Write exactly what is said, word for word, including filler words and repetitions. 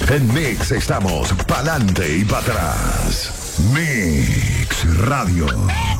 En Mix estamos pa'lante y para atrás. Mix Radio.